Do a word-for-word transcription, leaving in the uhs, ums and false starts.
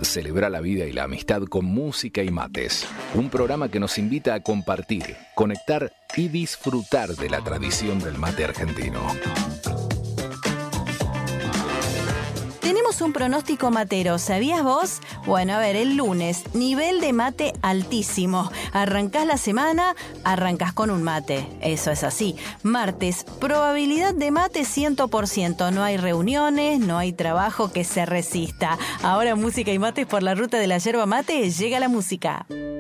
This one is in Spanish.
Celebra la vida y la amistad con música y mates. Un programa que nos invita a compartir, conectar y disfrutar de la tradición del mate argentino. Tenemos un pronóstico matero, ¿sabías vos? Bueno, a ver, el lunes, nivel de mate altísimo. Arrancás la semana, arrancás con un mate. Eso es así. Martes, probabilidad de mate cien por ciento. No hay reuniones, no hay trabajo que se resista. Ahora música y mates por la ruta de la yerba mate, llega la música.